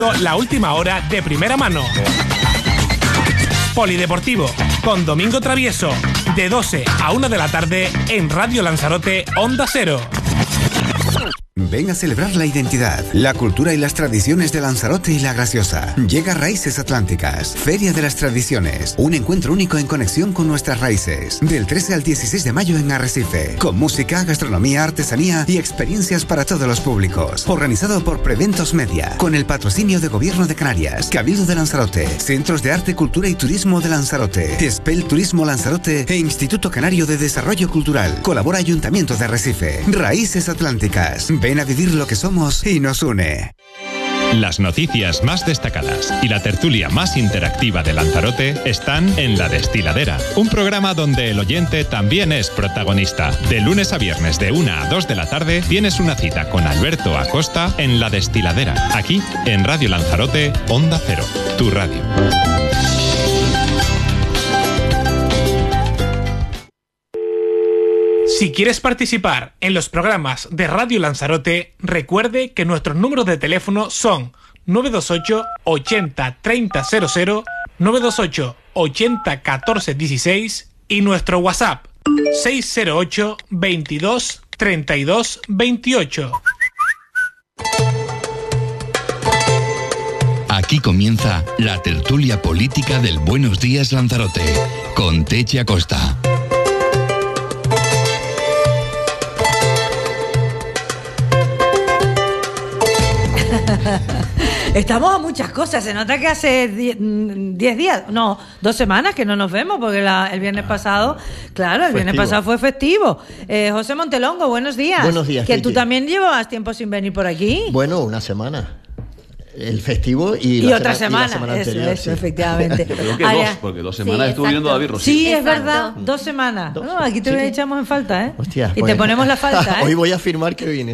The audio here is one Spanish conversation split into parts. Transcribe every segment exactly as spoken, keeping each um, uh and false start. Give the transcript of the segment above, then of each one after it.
La última hora de primera mano. Polideportivo con Domingo Travieso, de doce a una de la tarde en Radio Lanzarote, Onda Cero. Ven a celebrar la identidad, la cultura y las tradiciones de Lanzarote y La Graciosa. Llega Raíces Atlánticas, Feria de las Tradiciones, un encuentro único en conexión con nuestras raíces. Del trece al dieciséis de mayo en Arrecife, con música, gastronomía, artesanía y experiencias para todos los públicos. Organizado por Preventos Media, con el patrocinio de Gobierno de Canarias, Cabildo de Lanzarote, Centros de Arte, Cultura y Turismo de Lanzarote, Tespel Turismo Lanzarote e Instituto Canario de Desarrollo Cultural. Colabora Ayuntamiento de Arrecife. Raíces Atlánticas. Ven a vivir lo que somos y nos une. Las noticias más destacadas y la tertulia más interactiva de Lanzarote están en La Destiladera, un programa donde el oyente también es protagonista. De lunes a viernes de una a dos de la tarde tienes una cita con Alberto Acosta en La Destiladera, aquí en Radio Lanzarote, Onda Cero, tu radio. Si quieres participar en los programas de Radio Lanzarote, recuerde que nuestros números de teléfono son nueve dos ocho, ochenta, treinta cero cero, nueve dos ocho, ochenta, catorce dieciséis y nuestro WhatsApp seis cero ocho, veintidós, treinta y dos, veintiocho. Aquí comienza la tertulia política del Buenos Días Lanzarote, con Techi Acosta. Estamos a muchas cosas. Se nota que hace diez días, no, dos semanas que no nos vemos, porque la, el viernes pasado, claro, el festivo. viernes pasado fue festivo. Eh, José Montelongo, buenos días. Buenos días. Que Kiki. Tú también llevabas tiempo sin venir por aquí. Bueno, una semana. El festivo y, y la otra semana, semana, y la semana eso, anterior, eso, sí. efectivamente. Creo que dos, porque dos semanas sí, estuvo viendo David Rossi. Sí, es exacto. verdad, dos semanas. Dos. No, aquí te sí. echamos en falta, ¿eh? Hostia, y pues, te ponemos la falta, ¿eh? Hoy voy a afirmar que vine.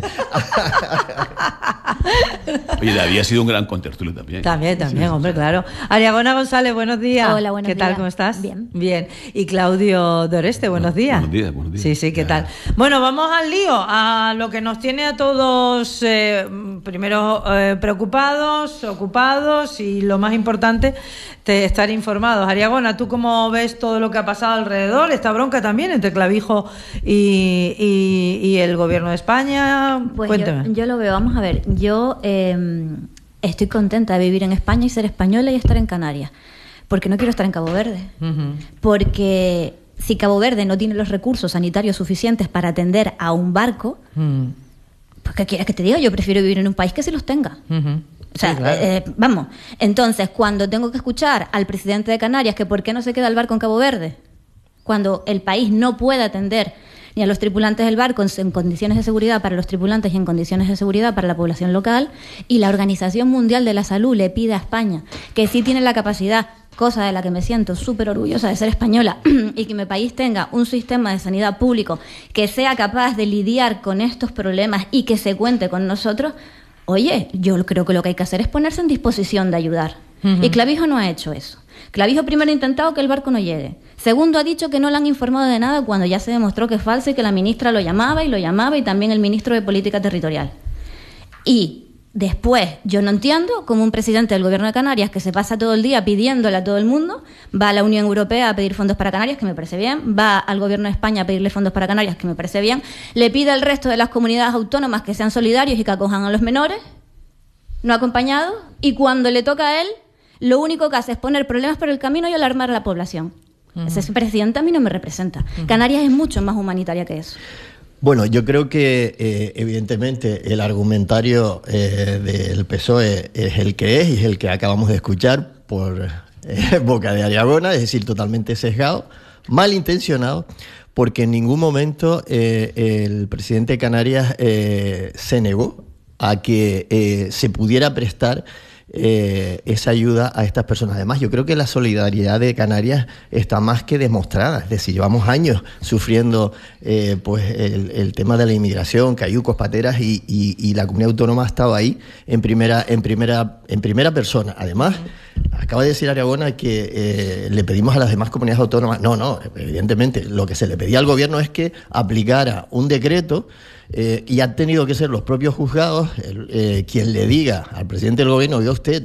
Oye, David ha sido un gran contertulio también. También, también, sí, hombre, sí. claro. Ariagona González, buenos días. Hola, buenos días. ¿Qué días. tal, cómo estás? Bien. Bien. Y Claudio Doreste, buenos días. Buenos días, buenos días. Sí, sí, ¿qué ya. tal? Bueno, vamos al lío, a lo que nos tiene a todos, eh, primero eh, preocupados, ocupados y lo más importante, te, estar informados. Ariagona, ¿tú cómo ves todo lo que ha pasado alrededor? Esta bronca también entre Clavijo y, y, y el gobierno de España. Pues Cuéntame. Yo, yo lo veo, vamos a ver, yo eh, estoy contenta de vivir en España y ser española y estar en Canarias, porque no quiero estar en Cabo Verde, uh-huh. porque si Cabo Verde no tiene los recursos sanitarios suficientes para atender a un barco, uh-huh. pues ¿qué quieres que te diga? Yo prefiero vivir en un país que sí los tenga. Uh-huh. O sea, sí, claro. eh, vamos, entonces cuando tengo que escuchar al presidente de Canarias que por qué no se queda el barco en Cabo Verde, cuando el país no puede atender ni a los tripulantes del barco en, en condiciones de seguridad para los tripulantes y en condiciones de seguridad para la población local, y la Organización Mundial de la Salud le pide a España, que sí tiene la capacidad, cosa de la que me siento súper orgullosa de ser española, y que mi país tenga un sistema de sanidad público que sea capaz de lidiar con estos problemas y que se cuente con nosotros. Oye, yo creo que lo que hay que hacer es ponerse en disposición de ayudar. Uh-huh. Y Clavijo no ha hecho eso. Clavijo primero ha intentado que el barco no llegue. Segundo, ha dicho que no le han informado de nada cuando ya se demostró que es falso y que la ministra lo llamaba y lo llamaba y también el ministro de Política Territorial. Y después, yo no entiendo cómo un presidente del gobierno de Canarias que se pasa todo el día pidiéndole a todo el mundo, va a la Unión Europea a pedir fondos para Canarias, que me parece bien, va al gobierno de España a pedirle fondos para Canarias, que me parece bien, le pide al resto de las comunidades autónomas que sean solidarios y que acojan a los menores, no acompañados, y cuando le toca a él, lo único que hace es poner problemas por el camino y alarmar a la población. Uh-huh. Ese presidente a mí no me representa. Uh-huh. Canarias es mucho más humanitaria que eso. Bueno, yo creo que eh, evidentemente el argumentario eh, del P S O E es el que es y es el que acabamos de escuchar por eh, boca de Ariagona, es decir, totalmente sesgado, malintencionado, porque en ningún momento eh, el presidente de Canarias eh, se negó a que eh, se pudiera prestar Eh, esa ayuda a estas personas. Además, yo creo que la solidaridad de Canarias está más que demostrada. Es decir, llevamos años sufriendo eh, pues el, el tema de la inmigración, cayucos, pateras, y, y, y la comunidad autónoma ha estado ahí en primera, en primera, en primera persona. Además, acaba de decir Ariagona que eh, le pedimos a las demás comunidades autónomas. No, no, evidentemente, lo que se le pedía al gobierno es que aplicara un decreto eh, y han tenido que ser los propios juzgados el, eh, quien le diga al presidente del gobierno: oiga usted,